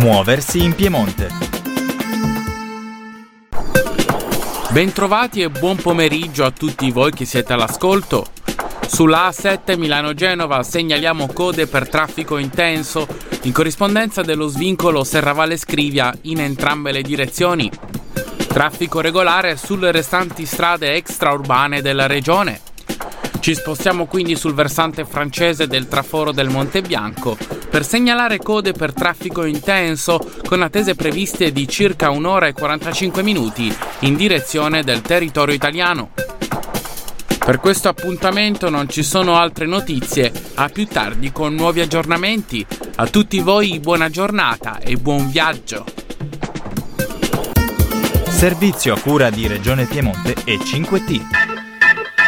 Muoversi in Piemonte. Bentrovati e buon pomeriggio a tutti voi che siete all'ascolto. Sulla A7 Milano-Genova segnaliamo code per traffico intenso in corrispondenza dello svincolo Serravalle Scrivia in entrambe le direzioni. Traffico regolare sulle restanti strade extraurbane della regione. Ci spostiamo quindi sul versante francese del traforo del Monte Bianco per segnalare code per traffico intenso con attese previste di circa 1 ora e 45 minuti in direzione del territorio italiano. Per questo appuntamento non ci sono altre notizie, a più tardi con nuovi aggiornamenti. A tutti voi buona giornata e buon viaggio. Servizio a cura di Regione Piemonte e 5T.